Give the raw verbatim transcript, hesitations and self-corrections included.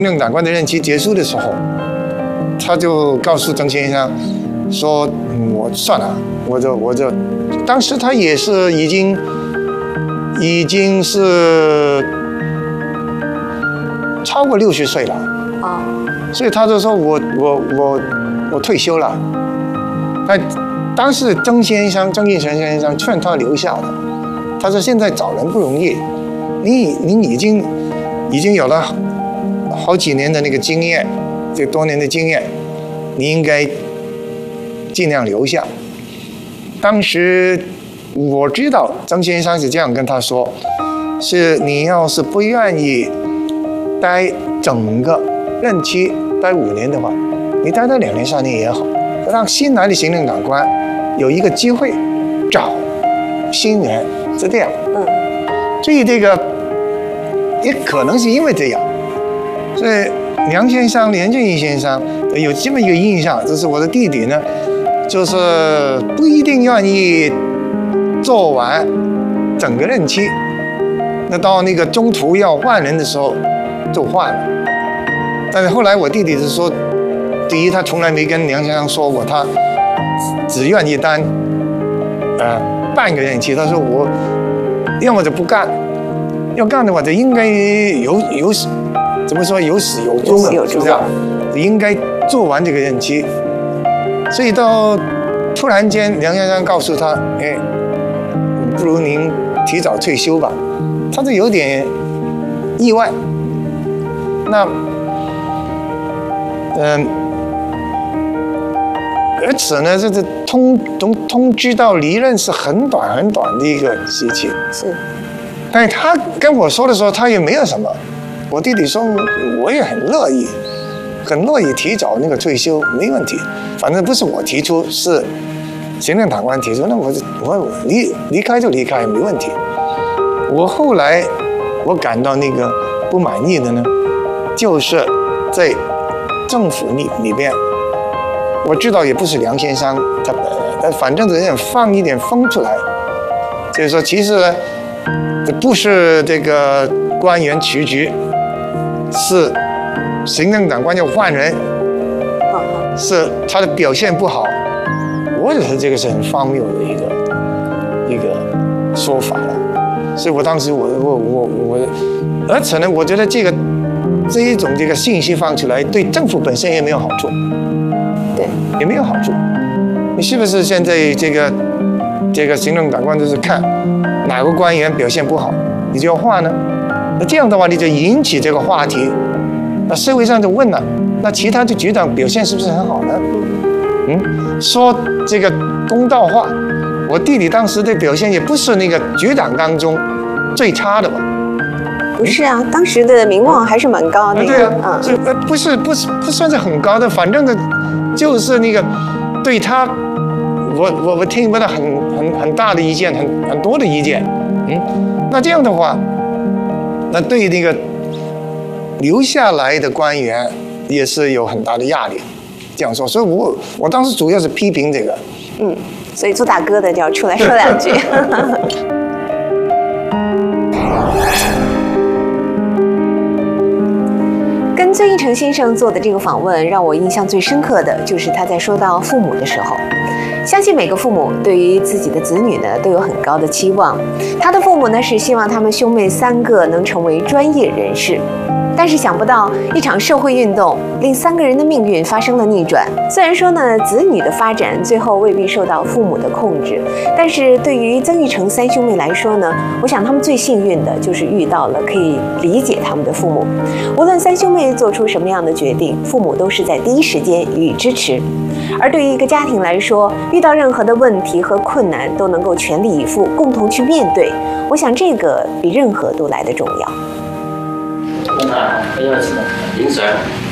行政长官的任期结束的时候，他就告诉曾先生说：“嗯、我算了，我就我就。”当时他也是已经已经是超过六十岁了啊，所以他就说我我我我退休了。那当时曾先生曾荫权先生劝他留下的，他说现在找人不容易，你你已经已经有了好几年的那个经验，这多年的经验，你应该尽量留下。当时我知道曾先生是这样跟他说，是你要是不愿意待整个任期待五年的话，你待到两年三年也好，让新来的行政长官有一个机会找新人，是这样。嗯，所以这个也可能是因为这样，所以梁先生、连俊逸先生有这么一个印象，就是我的弟弟呢，就是不一定愿意做完整个任期，那到那个中途要换人的时候就换了。但是后来我弟弟是说，第一他从来没跟梁先生说过他只愿意当呃半个任期，他说我要么就不干，要干的话就应该有有怎么说有始有终的，是不是？应该做完这个任期。所以到突然间梁先生告诉他，哎，不如您提早退休吧，他就有点意外。那嗯，而且呢，这个通通通知到离任是很短很短的一个时期。是，但是他跟我说的时候，他也没有什么。我弟弟说，我也很乐意，很乐意提早那个退休，没问题。反正不是我提出，是行政长官提出，那我我离离开就离开，没问题。我后来我感到那个不满意的呢，就是在政府里里边，我知道也不是梁先生他本人，但反正有点放一点风出来，就是说其实呢，这不是这个官员辞职，是行政长官要换人，是他的表现不好。我觉得这个是很荒谬的一个一个说法了，所以我当时我我我我，而且呢，我觉得这个这一种这个信息放出来，对政府本身也没有好处，对，也没有好处。你是不是现在这个这个行政长官就是看哪个官员表现不好，你就要换呢？那这样的话，你就引起这个话题，那社会上就问了，那其他的局长表现是不是很好呢？嗯，说这个公道话，我弟弟当时的表现也不是那个局长当中最差的吧？ 不是啊，当时的名望还是蛮高的。 啊对啊，这呃不是不是不算是很高的，反正的，就是那个对他，我我我听不到很很很大的意见，很很多的意见。嗯，那这样的话，那对那个留下来的官员也是有很大的压力。这样说，所以我我当时主要是批评这个。 嗯，所以做大哥的就要出来说两句。跟孙一成先生做的这个访问，让我印象最深刻的就是他在说到父母的时候，相信每个父母对于自己的子女呢都有很高的期望。他的父母呢是希望他们兄妹三个能成为专业人士。但是想不到，一场社会运动令三个人的命运发生了逆转。虽然说呢，子女的发展最后未必受到父母的控制，但是对于曾钰成三兄妹来说呢，我想他们最幸运的就是遇到了可以理解他们的父母。无论三兄妹做出什么样的决定，父母都是在第一时间予以支持。而对于一个家庭来说，遇到任何的问题和困难都能够全力以赴，共同去面对，我想这个比任何都来得重要。 啊，因为零食。